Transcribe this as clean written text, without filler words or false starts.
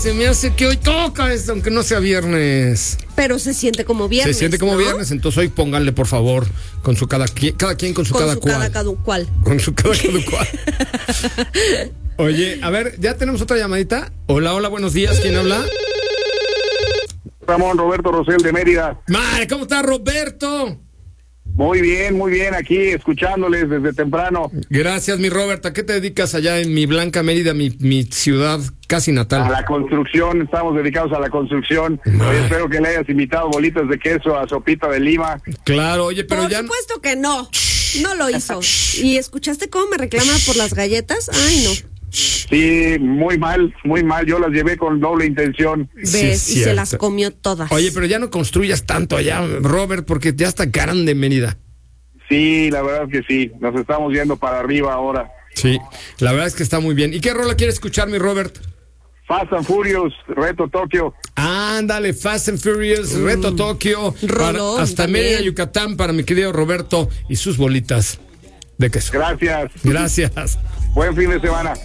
se me hace que hoy toca esto, aunque no sea viernes. Pero se siente como viernes. Se siente como viernes, entonces hoy pónganle, por favor, con su cada quien con su cada cual. Con su cada cual. Oye, a ver, ¿ya tenemos otra llamadita? Hola, buenos días, ¿quién habla? Ramón, Roberto Rosell de Mérida. Madre, ¿cómo está Roberto? Muy bien, aquí escuchándoles desde temprano. Gracias, mi Robert. ¿A qué te dedicas allá en mi blanca Mérida, mi ciudad casi natal? A la construcción, estamos dedicados a la construcción. Hoy espero que le hayas invitado bolitas de queso a Sopita de Lima. Claro, oye, pero por ya... Por supuesto que no lo hizo. ¿Y escuchaste cómo me reclama por las galletas? Ay, no. Sí, muy mal, yo las llevé con doble intención. ¿Ves? Sí, y se las comió todas. Oye, pero ya no construyas tanto allá, Robert, porque ya está grande Mérida. Sí, la verdad es que sí, nos estamos yendo para arriba ahora. Sí, la verdad es que está muy bien. ¿Y qué rola quieres escuchar, mi Robert? Fast and Furious, Reto Tokio. Ándale, Fast and Furious, Reto Tokio, hasta también. Mérida, Yucatán, para mi querido Roberto y sus bolitas de queso. Gracias. Gracias. Buen fin de semana.